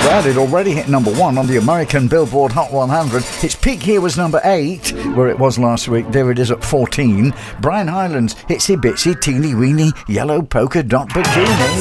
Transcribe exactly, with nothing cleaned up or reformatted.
that. It already hit number one on the American Billboard Hot one hundred. Its peak here was number eight, where it was last week. There it is at fourteen. Brian Hyland's Itsy Bitsy Teeny Weeny Yellow Polka Dot Bikini.